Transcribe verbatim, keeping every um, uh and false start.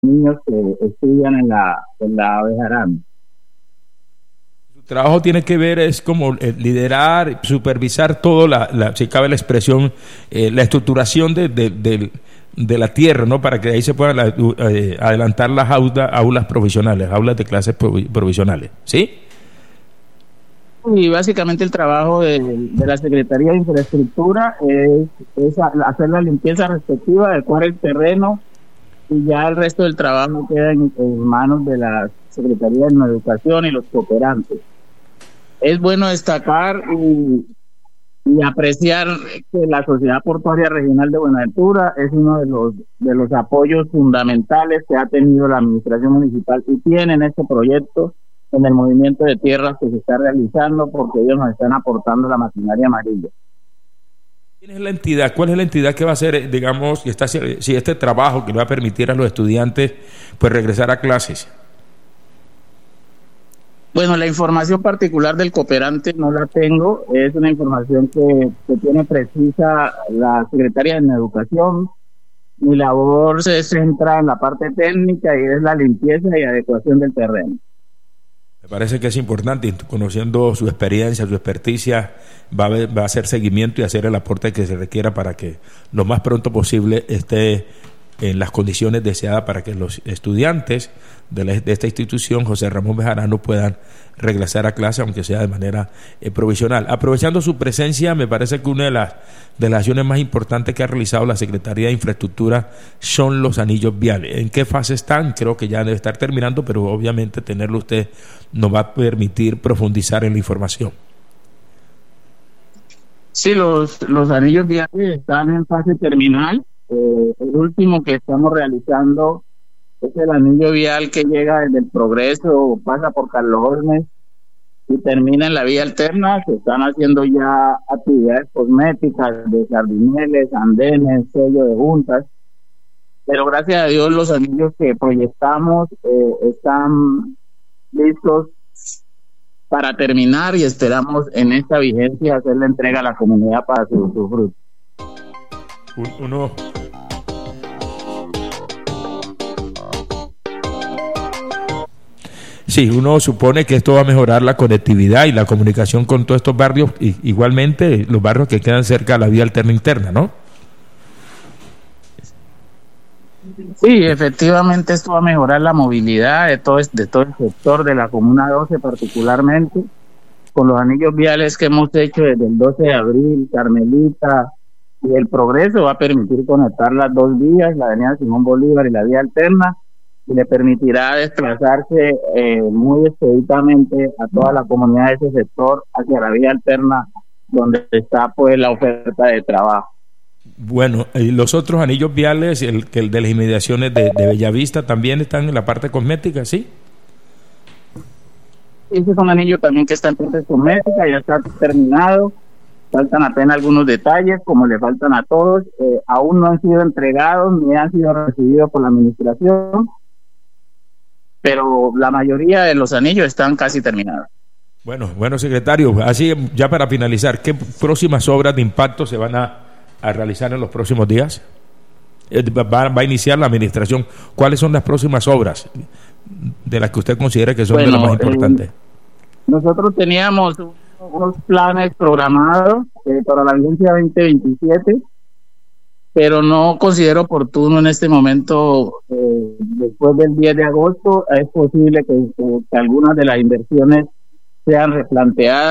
niños que estudian en la, en la Bejarano. Su trabajo tiene que ver, es como eh, liderar, supervisar todo, la, la, si cabe la expresión, eh, la estructuración de, de, de, de la tierra, ¿no? Para que ahí se puedan eh, adelantar las aulas, aulas provisionales, aulas de clases provisionales, ¿sí? Y básicamente el trabajo de, de la Secretaría de Infraestructura es, es hacer la limpieza respectiva, adecuar el terreno, y ya el resto del trabajo queda en, en manos de la Secretaría de Educación y los cooperantes. Es bueno destacar y, y apreciar que la Sociedad Portuaria Regional de Buenaventura es uno de los, de los apoyos fundamentales que ha tenido la administración municipal y tiene en este proyecto, en el movimiento de tierras que se está realizando, porque ellos nos están aportando la maquinaria amarilla. ¿Quién es la entidad? ¿Cuál es la entidad que va a hacer, digamos, si, está, si este trabajo que le va a permitir a los estudiantes pues regresar a clases? Bueno, la información particular del cooperante no la tengo, es una información que, que tiene precisa la Secretaría de Educación. Mi labor se centra en la parte técnica y es la limpieza y adecuación del terreno. Me parece que es importante, conociendo su experiencia, su experticia, va a, ver, va a hacer seguimiento y hacer el aporte que se requiera para que lo más pronto posible esté en las condiciones deseadas para que los estudiantes de, la, de esta institución, José Ramón Bejarano, puedan regresar a clase, aunque sea de manera eh, provisional. Aprovechando su presencia, me parece que una de las, de las acciones más importantes que ha realizado la Secretaría de Infraestructura son los anillos viales. ¿En qué fase están? Creo que ya debe estar terminando, pero obviamente tenerlo usted nos va a permitir profundizar en la información. Sí, los, los anillos viales están en fase terminal. Eh, el último que estamos realizando es el anillo vial que llega desde el Progreso, pasa por Carlos Holmes y termina en la vía alterna. Se están haciendo ya actividades cosméticas de jardineles, andenes, sello de juntas, pero gracias a Dios los anillos que proyectamos eh, están listos para terminar y esperamos en esta vigencia hacer la entrega a la comunidad para su, su fruto. Uno Sí, uno supone que esto va a mejorar la conectividad y la comunicación con todos estos barrios, y igualmente los barrios que quedan cerca de la vía alterna interna, ¿no? Sí, efectivamente esto va a mejorar la movilidad de todo, de todo el sector de la Comuna doce particularmente, con los anillos viales que hemos hecho desde el doce de abril, Carmelita y el Progreso va a permitir conectar las dos vías, la avenida Simón Bolívar y la vía alterna, y le permitirá desplazarse eh, muy expeditamente a toda la comunidad de ese sector hacia la vía alterna donde está pues la oferta de trabajo. Bueno, y los otros anillos viales, el, el de las inmediaciones de, de Bellavista, también están en la parte cosmética, ¿sí? Ese es un anillo también que está en parte cosmética, ya está terminado, faltan apenas algunos detalles, como le faltan a todos, eh, aún no han sido entregados ni han sido recibidos por la administración, pero la mayoría de los anillos están casi terminados. Bueno, bueno, secretario, así ya para finalizar, ¿qué próximas obras de impacto se van a, a realizar en los próximos días? Va, va a iniciar la administración. ¿Cuáles son las próximas obras de las que usted considera que son bueno, de las más importantes? Eh, nosotros teníamos unos planes programados eh, para la vigencia veinte veintisiete, pero no considero oportuno en este momento, eh, después del diez de agosto, es posible que, que, que algunas de las inversiones sean replanteadas.